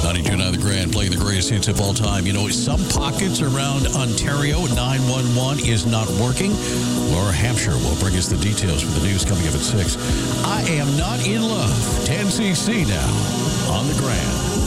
92.9 The Grand, playing the greatest hits of all time. You know, some pockets around Ontario, 911 is not working. Laura Hampshire will bring us the details for the news coming up at 6. I am not in love. 10cc now on The Grand.